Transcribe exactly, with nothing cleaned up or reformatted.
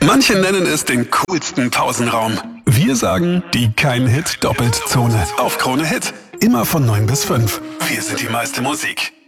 Manche nennen es den coolsten Pausenraum. Wir sagen die Kein-Hit-Doppeltzone auf Krone Hit. Immer von neun bis fünf. Wir sind die meiste Musik.